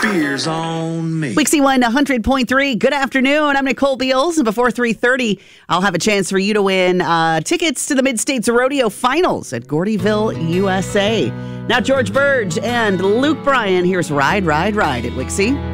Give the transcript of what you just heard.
Beers on me. Wixie 100.3. Good afternoon. I'm Nicole Beals, and before 3:30, I'll have a chance for you to win tickets to the Mid-States Rodeo Finals at Gordyville, USA. Now, George Burge and Luke Bryan. Here's Ride, Ride, Ride at Wixie.